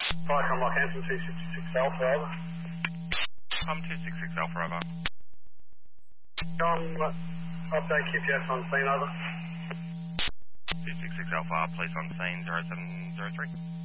Vicom Lock Hanson 266 Alpha, over. 266 Alpha, over. Update QPS on scene, over. 266 Alpha, police on scene 0703.